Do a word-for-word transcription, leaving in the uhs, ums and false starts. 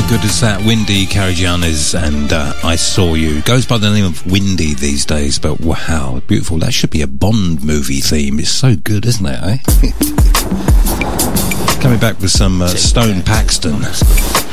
good is that? Windy Karagiannis and uh, I Saw You. Goes by the name of Windy these days, but wow, beautiful. That should be a Bond movie theme. It's so good, isn't it, eh? Coming back with some uh, Stone Paxton.